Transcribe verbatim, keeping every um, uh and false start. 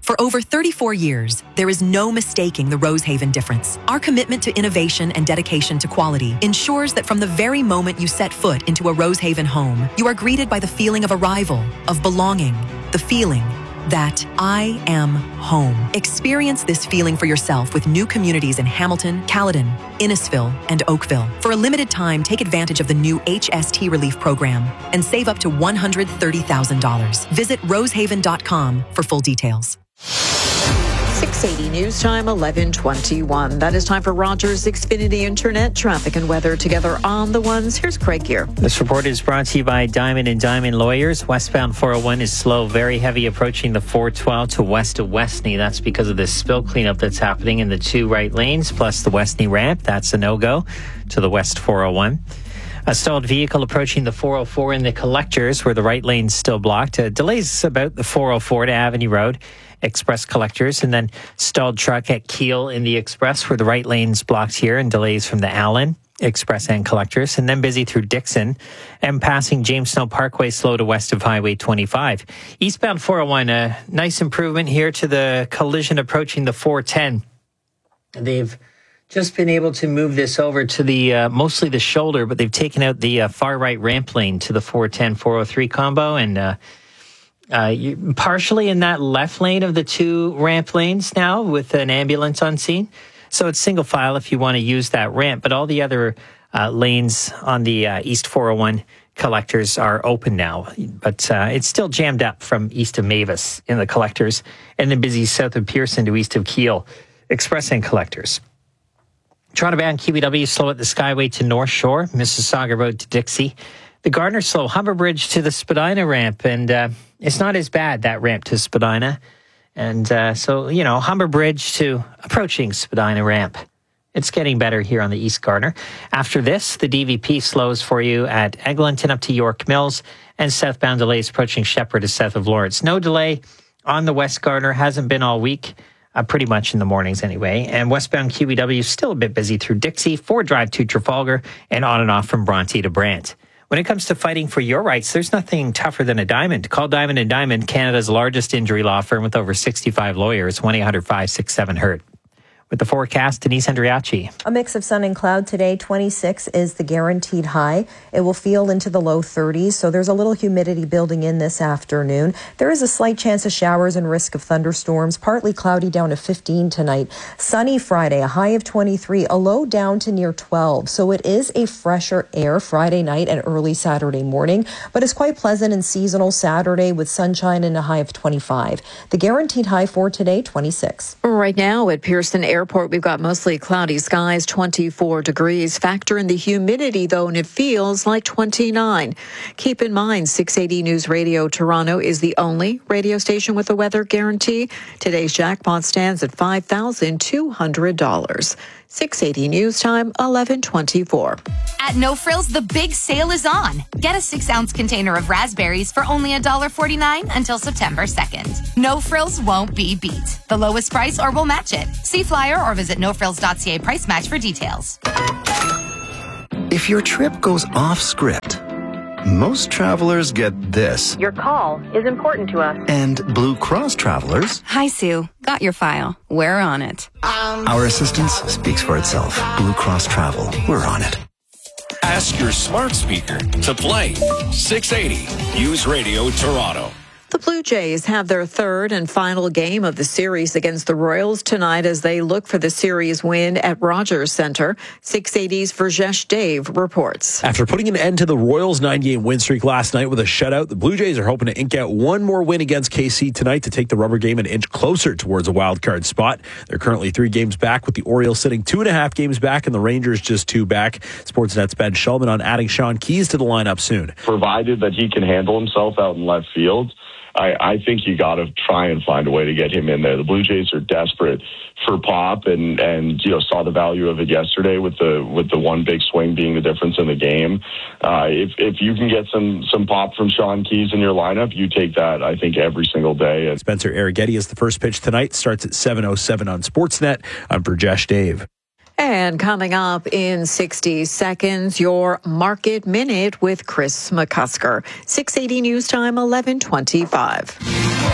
For over thirty-four years, there is no mistaking the Rosehaven difference. Our commitment to innovation and dedication to quality ensures that from the very moment you set foot into a Rosehaven home, you are greeted by the feeling of arrival, of belonging, the feeling that I am home. Experience this feeling for yourself with new communities in Hamilton, Caledon, Innisfil, and Oakville. For a limited time, take advantage of the new H S T Relief Program and save up to one hundred thirty thousand dollars. Visit rosehaven dot com for full details. six eighty News Time, eleven twenty-one. That is time for Rogers Xfinity Internet traffic and weather together on the ones. Here's Craig here. This report is brought to you by Diamond and Diamond Lawyers. Westbound four oh one is slow, very heavy approaching the four twelve to west of Westney. That's because of this spill cleanup that's happening in the two right lanes, plus the Westney ramp. That's a no-go to the west four oh one. A stalled vehicle approaching the four oh four in the collectors where the right lane's still blocked. Uh, delays about the four oh four to Avenue Road. Express collectors, and then stalled truck at Keel in the Express where the right lane's blocked here, and delays from the Allen Express and collectors, and then busy through Dixon and passing James Snow Parkway slow to west of Highway twenty-five. Eastbound four oh one, a nice improvement here to the collision approaching the four ten. They've just been able to move this over to the uh, mostly the shoulder, but they've taken out the uh, far right ramp lane to the four ten four oh three combo, and uh, Uh, you, partially in that left lane of the two ramp lanes now with an ambulance on scene. So it's single file if you want to use that ramp, but all the other uh, lanes on the uh, East four oh one collectors are open now. But uh, it's still jammed up from east of Mavis in the collectors, and then busy south of Pearson to east of Keel, Express and collectors. Toronto-bound Q B W slow at the Skyway to North Shore, Mississauga Road to Dixie. The Gardner slow, Humber Bridge to the Spadina ramp, and uh, it's not as bad, that ramp to Spadina. And uh, so, you know, Humber Bridge to approaching Spadina ramp. It's getting better here on the East Gardner. After this, the D V P slows for you at Eglinton up to York Mills, and southbound delays approaching Shepherd to south of Lawrence. No delay on the West Gardner, hasn't been all week, uh, pretty much in the mornings anyway. And westbound Q B W still a bit busy through Dixie, Ford Drive to Trafalgar, and on and off from Bronte to Brant. When it comes to fighting for your rights, there's nothing tougher than a diamond. Call Diamond and Diamond, Canada's largest injury law firm with over sixty-five lawyers, one eight hundred five six seven hurt. With the forecast, Denise Andriachi. A mix of sun and cloud today. twenty-six is the guaranteed high. It will feel into the low thirties, so there's a little humidity building in this afternoon. There is a slight chance of showers and risk of thunderstorms. Partly cloudy down to fifteen tonight. Sunny Friday, a high of twenty-three, a low down to near twelve. So it is a fresher air Friday night and early Saturday morning, but it's quite pleasant and seasonal Saturday with sunshine and a high of twenty-five. The guaranteed high for today, twenty-six. Right now at Pearson Airport, we've got mostly cloudy skies, twenty-four degrees. Factor in the humidity, though, and it feels like twenty-nine. Keep in mind, six eighty News Radio Toronto is the only radio station with a weather guarantee. Today's jackpot stands at five thousand two hundred dollars. six eighty News Time, eleven twenty-four. At No Frills, the big sale is on. Get a six-ounce container of raspberries for only one dollar forty-nine until September second. No Frills won't be beat. The lowest price or we'll match it. See flyer or visit no frills dot c a price match for details. If your trip goes off script, most travelers get this. Your call is important to us. And Blue Cross travelers... Hi, Sue. Got your file. We're on it. Um, Our assistance speaks for itself. Blue Cross Travel. We're on it. Ask your smart speaker to play six eighty News Radio Toronto. The Blue Jays have their third and final game of the series against the Royals tonight as they look for the series win at Rogers Centre. six eighty's Verjesh Dave reports. After putting an end to the Royals' nine-game win streak last night with a shutout, the Blue Jays are hoping to ink out one more win against K C tonight to take the rubber game an inch closer towards a wild card spot. They're currently three games back, with the Orioles sitting two and a half games back and the Rangers just two back. Sportsnet's Ben Shulman on adding Sean Keyes to the lineup soon. Provided that he can handle himself out in left field, I, I think you got to try and find a way to get him in there. The Blue Jays are desperate for pop, and, and you know saw the value of it yesterday with the with the one big swing being the difference in the game. Uh, if if you can get some some pop from Sean Keyes in your lineup, you take that, I think, every single day. And Spencer Arrighetti is the first pitch tonight. Starts at seven oh seven on Sportsnet. I'm Verjesh Dave. And coming up in sixty seconds, your Market Minute with Chris McCusker. six eighty News Time, eleven twenty-five.